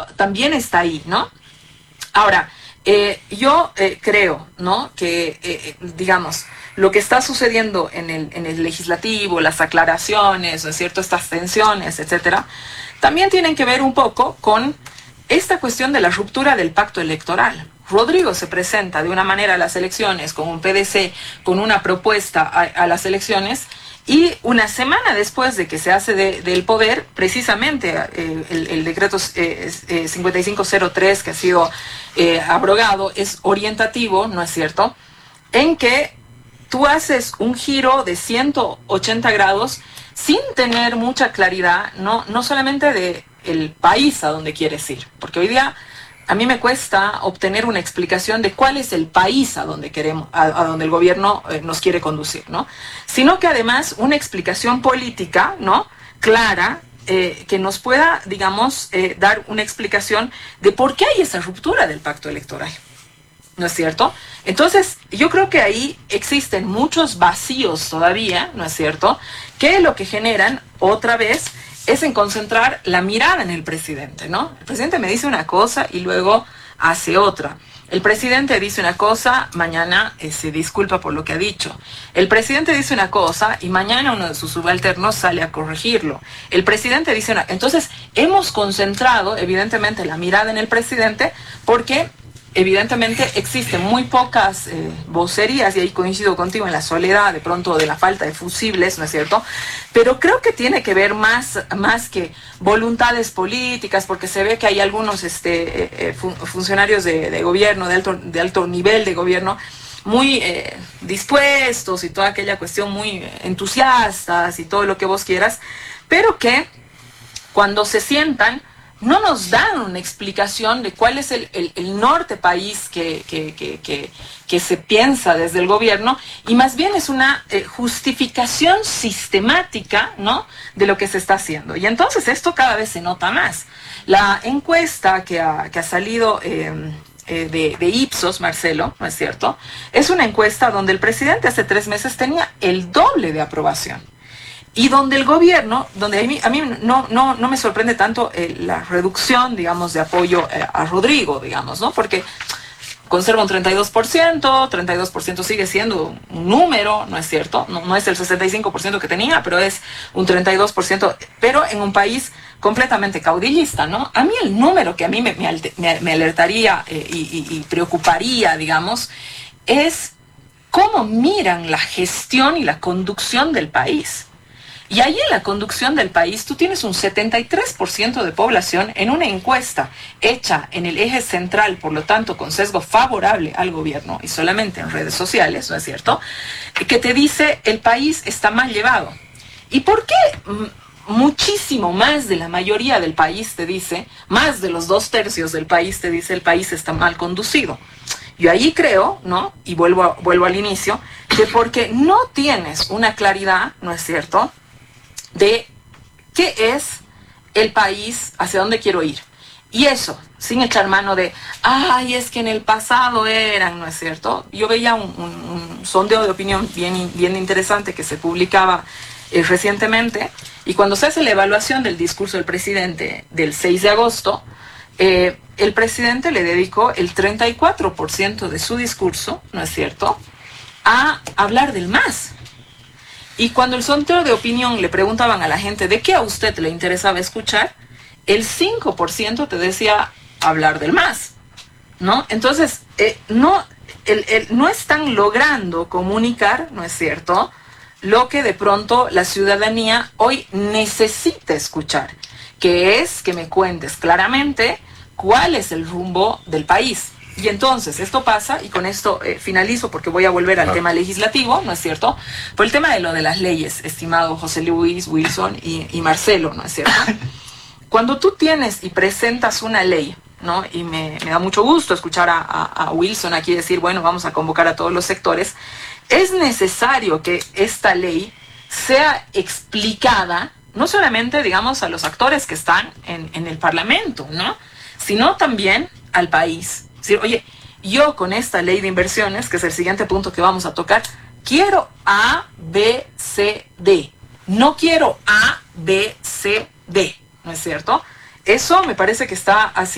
también está ahí, ¿no? Ahora, yo creo, ¿no?, que, digamos, lo que está sucediendo en el legislativo, las aclaraciones, ¿no es cierto?, estas tensiones, etcétera, también tienen que ver un poco con esta cuestión de la ruptura del pacto electoral. Rodrigo se presenta de una manera a las elecciones con un PDC, con una propuesta a las elecciones, y una semana después de que se hace del poder, precisamente el decreto 5503 que ha sido abrogado es orientativo, ¿no es cierto?, en que tú haces un giro de 180 grados sin tener mucha claridad, no solamente de el país a donde quieres ir, porque hoy día a mí me cuesta obtener una explicación de cuál es el país a donde queremos, a donde el gobierno nos quiere conducir, ¿no? Sino que además una explicación política, ¿no?, clara, que nos pueda, digamos, dar una explicación de por qué hay esa ruptura del pacto electoral, ¿no es cierto? Entonces, yo creo que ahí existen muchos vacíos todavía, ¿no es cierto?, que lo que generan, otra vez, es en concentrar la mirada en el presidente, ¿no? El presidente me dice una cosa y luego hace otra. El presidente dice una cosa, mañana se disculpa por lo que ha dicho. El presidente dice una cosa y mañana uno de sus subalternos sale a corregirlo. El presidente dice una... Entonces, hemos concentrado, evidentemente, la mirada en el presidente porque... Evidentemente existen muy pocas vocerías, y ahí coincido contigo en la soledad, de pronto de la falta de fusibles, ¿no es cierto? Pero creo que tiene que ver más que voluntades políticas, porque se ve que hay algunos funcionarios de gobierno, de alto nivel de gobierno, muy dispuestos y toda aquella cuestión, muy entusiastas y todo lo que vos quieras, pero que cuando se sientan, no nos dan una explicación de cuál es el norte país que se piensa desde el gobierno, y más bien es una justificación sistemática, ¿no?, de lo que se está haciendo. Y entonces esto cada vez se nota más. La encuesta que ha salido de Ipsos, Marcelo, ¿no es cierto?, es una encuesta donde el presidente hace 3 meses tenía el doble de aprobación. Y donde el gobierno, donde a mí no me sorprende tanto la reducción, digamos, de apoyo a Rodrigo, digamos, ¿no? Porque conserva un 32% sigue siendo un número, ¿no es cierto? No es el 65% que tenía, pero es un 32%, pero en un país completamente caudillista, ¿no? A mí el número que a mí me alertaría y preocuparía, digamos, es cómo miran la gestión y la conducción del país. Y ahí en la conducción del país tú tienes un 73% de población en una encuesta hecha en el eje central, por lo tanto con sesgo favorable al gobierno y solamente en redes sociales, ¿no es cierto?, que te dice el país está mal llevado. ¿Y por qué muchísimo más de la mayoría del país te dice, más de los 2/3 del país te dice el país está mal conducido? Yo ahí creo, ¿no?, y vuelvo al inicio, que porque no tienes una claridad, ¿no es cierto?, de qué es el país, hacia dónde quiero ir. Y eso, sin echar mano de, ay, es que en el pasado eran, ¿no es cierto? Yo veía un sondeo de opinión bien interesante que se publicaba recientemente, y cuando se hace la evaluación del discurso del presidente del 6 de agosto, el presidente le dedicó el 34% de su discurso, ¿no es cierto?, a hablar del MAS. Y cuando el sondeo de opinión le preguntaban a la gente de qué a usted le interesaba escuchar, el 5% te decía hablar del MAS, ¿no? Entonces, no están logrando comunicar, ¿no es cierto?, lo que de pronto la ciudadanía hoy necesita escuchar, que es que me cuentes claramente cuál es el rumbo del país. Y entonces esto pasa, y con esto finalizo porque voy a volver al tema legislativo, ¿no es cierto?, por el tema de lo de las leyes, estimado José Luis, Wilson y Marcelo, ¿no es cierto? Cuando tú tienes y presentas una ley, ¿no?, y me da mucho gusto escuchar a Wilson aquí decir, bueno, vamos a convocar a todos los sectores, es necesario que esta ley sea explicada, no solamente, digamos, a los actores que están en el Parlamento, ¿no?, sino también al país. Es decir, oye, yo con esta ley de inversiones, que es el siguiente punto que vamos a tocar, quiero A, B, C, D. No quiero A, B, C, D, ¿no es cierto? Eso me parece que está haciendo